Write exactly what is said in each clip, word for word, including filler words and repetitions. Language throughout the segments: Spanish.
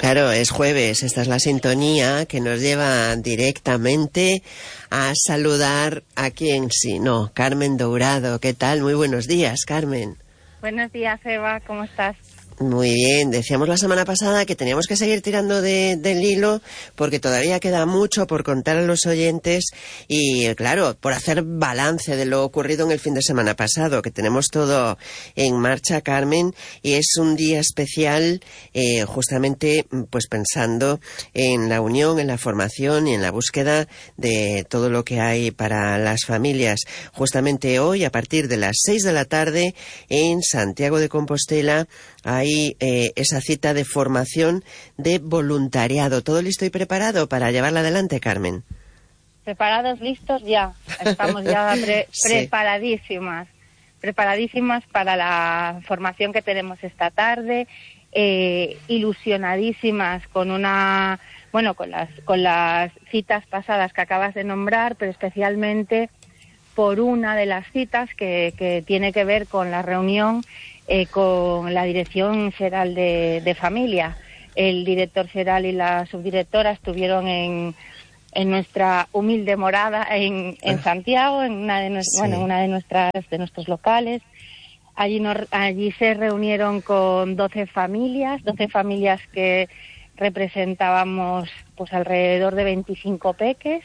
Claro, es jueves, esta es la sintonía que nos lleva directamente a saludar a quien sí, no, Carmen Dourado. ¿Qué tal? Muy buenos días, Carmen. Buenos días, Eva, ¿cómo estás? Muy bien, decíamos la semana pasada que teníamos que seguir tirando de, del hilo porque todavía queda mucho por contar a los oyentes y, claro, por hacer balance de lo ocurrido en el fin de semana pasado, que tenemos todo en marcha, Carmen, y es un día especial eh, justamente pues pensando en la unión, en la formación y en la búsqueda de todo lo que hay para las familias. Justamente hoy, a partir de las seis de la tarde, en Santiago de Compostela, hay eh, esa cita de formación de voluntariado. ¿Todo listo y preparado para llevarla adelante, Carmen? Preparados, listos, ya. Estamos ya pre sí. preparadísimas. Preparadísimas para la formación que tenemos esta tarde. Eh, ilusionadísimas con una, bueno, con las, con las citas pasadas que acabas de nombrar, pero especialmente por una de las citas que, que tiene que ver con la reunión Eh, con la Dirección Xeral de, de Familia. El director xeral y la subdirectora estuvieron en, en nuestra humilde morada en, en Santiago, en una de, nues sí. bueno, en una de nuestras de nuestros locales. Allí, nos, allí se reunieron con doce familias, doce familias que representábamos pues alrededor de veinticinco peques.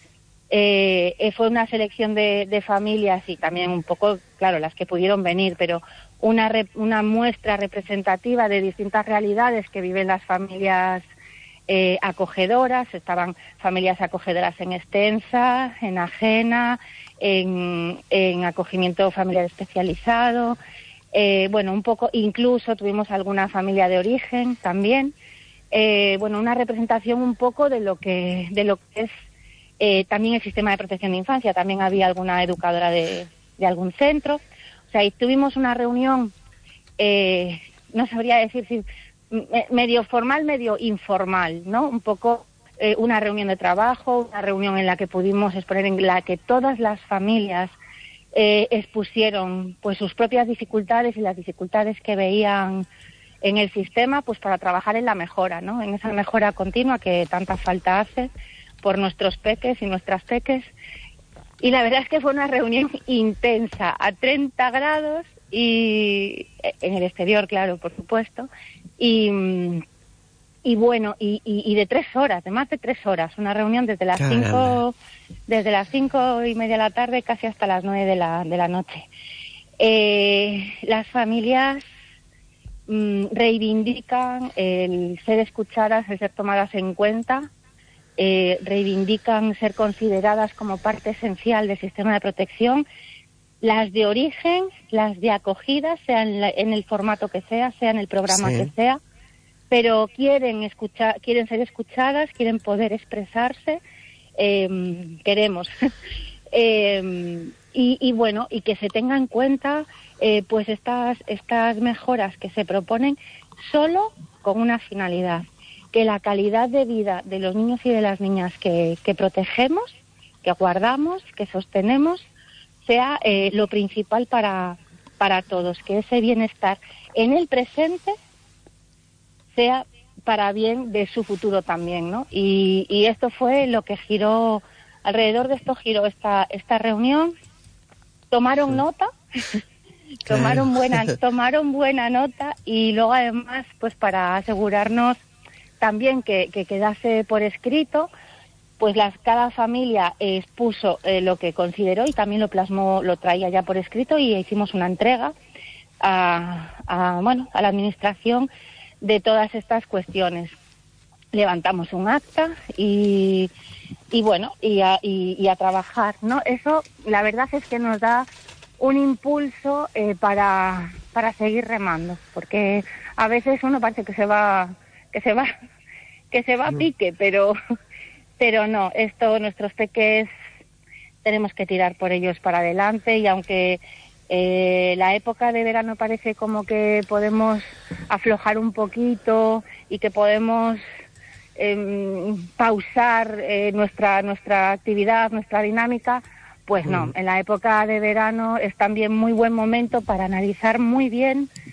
Eh, eh, fue una selección de, de familias y también un poco, claro, las que pudieron venir, pero una, rep, una muestra representativa de distintas realidades que viven las familias eh, acogedoras. Estaban familias acogedoras en extensa, en ajena, en, en acogimiento familiar especializado. Eh, bueno, un poco, incluso tuvimos alguna familia de origen también. Eh, bueno, una representación un poco de lo que, de lo que es Eh, también el sistema de protección de infancia. También había alguna educadora de, de algún centro. O sea, y tuvimos una reunión, eh, no sabría decir si medio formal, medio informal, ¿no? Un poco eh, una reunión de trabajo, una reunión en la que pudimos exponer, en la que todas las familias eh, expusieron pues sus propias dificultades y las dificultades que veían en el sistema, pues para trabajar en la mejora, ¿no? En esa mejora continua que tanta falta hace por nuestros peques y nuestras peques. Y la verdad es que fue una reunión intensa, a treinta grados, y en el exterior, claro, por supuesto, y, y bueno, y, y, y de tres horas, de más de tres horas, una reunión desde las Caramba. cinco, desde las cinco y media de la tarde casi hasta las nueve de la, de la noche. Eh, las familias mmm, reivindican el ser escuchadas, el ser tomadas en cuenta. Eh, reivindican ser consideradas como parte esencial del sistema de protección, las de origen, las de acogida, sea en, la, en el formato que sea, sea en el programa sí. que sea, pero quieren escuchar, quieren ser escuchadas, quieren poder expresarse, eh, queremos. eh, y, y bueno, y que se tenga en cuenta eh, pues estas, estas mejoras que se proponen solo con una finalidad: que la calidad de vida de los niños y de las niñas que, que protegemos, que guardamos, que sostenemos, sea eh, lo principal para, para todos, que ese bienestar en el presente sea para bien de su futuro también, ¿no? Y, y esto fue lo que giró, alrededor de esto giró esta, esta reunión. Tomaron nota, tomaron buena, tomaron buena nota, y luego además, pues para asegurarnos también que, que quedase por escrito, pues las, cada familia expuso eh, lo que consideró y también lo plasmó, lo traía ya por escrito, y hicimos una entrega a, a, bueno, a la administración de todas estas cuestiones. Levantamos un acta y, y bueno, y a, y, y a trabajar, ¿no? Eso, la verdad es que nos da un impulso eh, para, para seguir remando, porque a veces uno parece que se va... que se va que se va a pique, pero pero no, esto, nuestros peques, tenemos que tirar por ellos para adelante, y aunque eh, la época de verano parece como que podemos aflojar un poquito y que podemos eh, pausar eh, nuestra nuestra actividad, nuestra dinámica, pues no, en la época de verano es también muy buen momento para analizar muy bien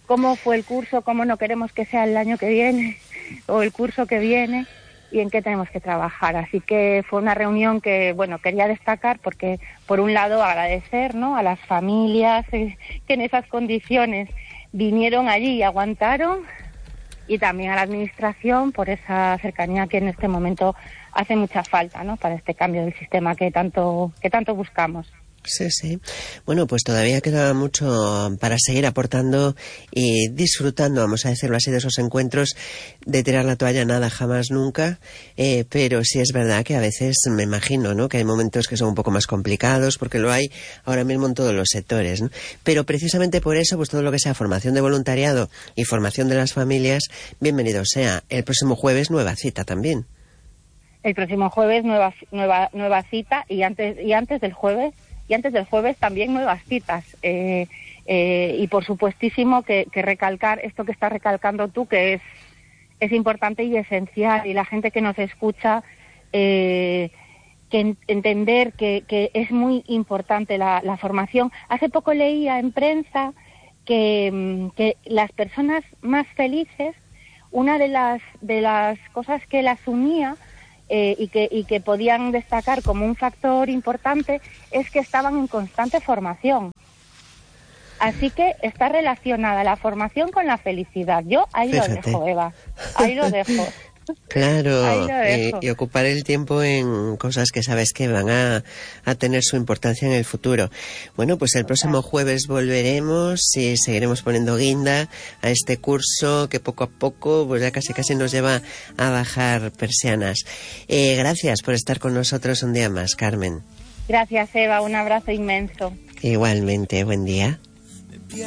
cómo fue el curso, cómo no queremos que sea el año que viene o el curso que viene y en qué tenemos que trabajar. Así que fue una reunión que, bueno, quería destacar porque, por un lado, agradecer, ¿no?, a las familias eh, que en esas condiciones vinieron allí y aguantaron, y también a la administración por esa cercanía que en este momento hace mucha falta, ¿no?, para este cambio del sistema que tanto que tanto buscamos. Sí, sí. Bueno, pues todavía queda mucho para seguir aportando y disfrutando, vamos a decirlo así, de esos encuentros. De tirar la toalla nada, jamás, nunca, eh, pero sí es verdad que a veces me imagino, ¿no?, que hay momentos que son un poco más complicados, porque lo hay ahora mismo en todos los sectores, ¿no? Pero precisamente por eso, pues todo lo que sea formación de voluntariado y formación de las familias, bienvenido sea. El próximo jueves nueva cita también. El próximo jueves nueva nueva nueva cita y antes y antes del jueves y antes del jueves también nuevas citas. Eh, eh, y por supuestísimo que, que recalcar esto que estás recalcando tú, que es, es importante y esencial, y la gente que nos escucha, eh, que en, entender que, que es muy importante la, la formación. Hace poco leía en prensa que, que las personas más felices, una de las, de las cosas que las unía, Eh, y que y que podían destacar como un factor importante, es que estaban en constante formación. Así que está relacionada la formación con la felicidad. Yo ahí Fíjate. lo dejo, Eva. Ahí lo dejo. Claro, y, y ocupar el tiempo en cosas que sabes que van a, a tener su importancia en el futuro. Bueno, pues el próximo jueves volveremos y seguiremos poniendo guinda a este curso que poco a poco pues ya casi casi nos lleva a bajar persianas. Eh, gracias por estar con nosotros un día más, Carmen. Gracias, Eva. Un abrazo inmenso. Igualmente, buen día.